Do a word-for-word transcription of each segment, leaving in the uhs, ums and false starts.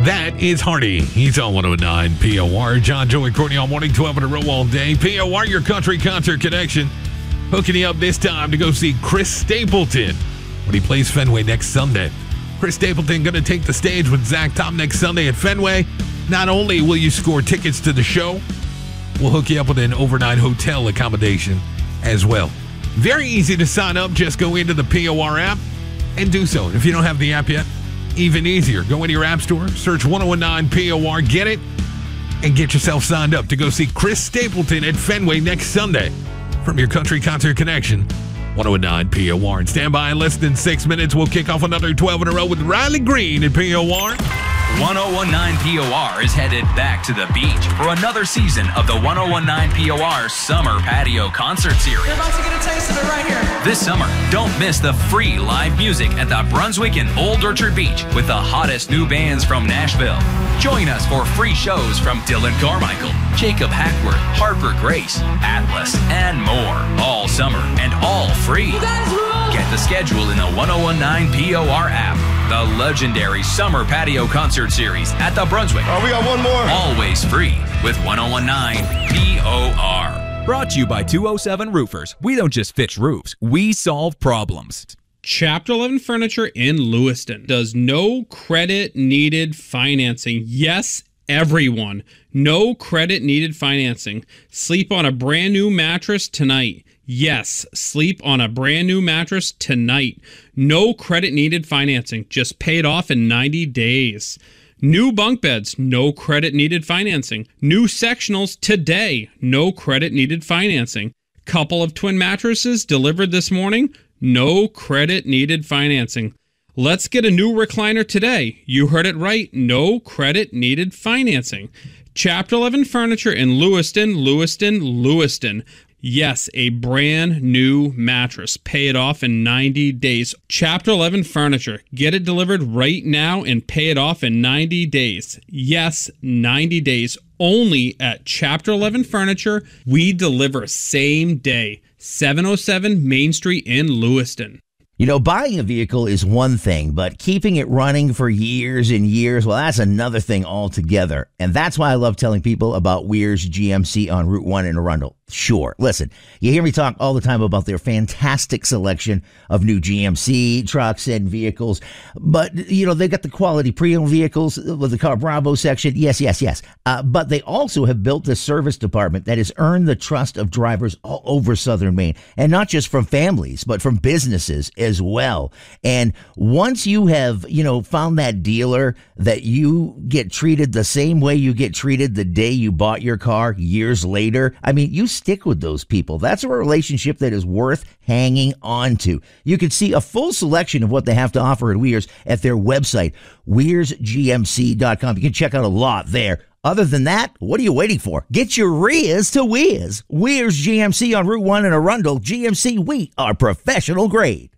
That is Hardy. He's on one oh nine P O R. John, Joey, Courtney all morning, twelve in a row all day. P O R, your country concert connection. Hooking you up this time to go see Chris Stapleton when he plays Fenway next Sunday. Chris Stapleton going to take the stage with Zach Top next Sunday at Fenway. Not only will you score tickets to the show, we'll hook you up with an overnight hotel accommodation as well. Very easy to sign up. Just go into the P O R app and do so. If you don't have the app yet, even easier. Go into your app store, search one oh nine P O R, get it, and get yourself signed up to go see Chris Stapleton at Fenway next Sunday from your country concert connection, one oh nine P O R. And stand by in less than six minutes. We'll kick off another twelve in a row with Riley Green at P O R. one oh nine P O R is headed back to the beach for another season of the one oh nine P O R Summer Patio Concert Series. You're about to get a taste of it right here. This summer, don't miss the free live music at the Brunswick and Old Orchard Beach with the hottest new bands from Nashville. Join us for free shows from Dylan Carmichael, Jacob Hackworth, Harper Grace, Atlas, and more. All summer and all free. You guys rule! Get the schedule in the one oh nine P O R app. The legendary Summer Patio Concert Series at the Brunswick. Oh, we got one more. Always free with one oh nine P O R. Brought to you by two oh seven Roofers. We don't just fix roofs, we solve problems. Chapter eleven Furniture in Lewiston does no credit needed financing. Yes, everyone. No credit needed financing. Sleep on a brand new mattress tonight. Yes, sleep on a brand new mattress tonight. No credit needed financing. Just pay it off in ninety days. New bunk beds, no credit needed financing. New sectionals today, no credit needed financing. Couple of twin mattresses delivered this morning, no credit needed financing. Let's get a new recliner today. You heard it right, no credit needed financing. Chapter eleven Furniture in Lewiston, Lewiston, Lewiston. Yes, a brand new mattress. Pay it off in ninety days. Chapter eleven Furniture. Get it delivered right now and pay it off in ninety days. Yes, ninety days. Only at Chapter eleven Furniture. We deliver same day. seven oh seven Main Street in Lewiston. You know, buying a vehicle is one thing, but keeping it running for years and years, well, that's another thing altogether. And that's why I love telling people about Weir's G M C on Route one in Arundel. Sure. Listen, you hear me talk all the time about their fantastic selection of new G M C trucks and vehicles. But, you know, they got the quality pre-owned vehicles with the Car Bravo section. Yes, yes, yes. Uh, but they also have built this service department that has earned the trust of drivers all over Southern Maine. And not just from families, but from businesses as well. And once you have, you know, found that dealer that you get treated the same way you get treated the day you bought your car years later, I mean, you stick with those people. That's a relationship that is worth hanging on to. You can see a full selection of what they have to offer at Weir's at their website, weirs g m c dot com. You can check out a lot there. Other than that, what are you waiting for? Get your rears to Weir's. Weir's G M C on Route one in Arundel. G M C, we are professional grade.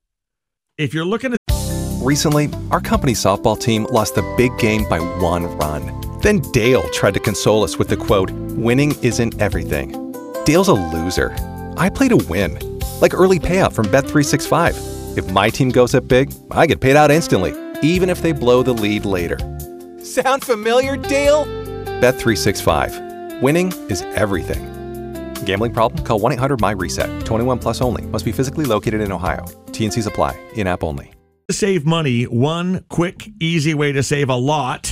If you're looking at... Recently, our company softball team lost the big game by one run. Then Dale tried to console us with the quote, "Winning isn't everything." Dale's a loser. I play to win. Like early payout from Bet three sixty-five. If my team goes up big, I get paid out instantly, even if they blow the lead later. Sound familiar, Dale? Bet three sixty-five. Winning is everything. Gambling problem? Call one eight hundred my reset. twenty-one plus only. Must be physically located in Ohio. T and Cs apply. In-app only. To save money, one quick, easy way to save a lot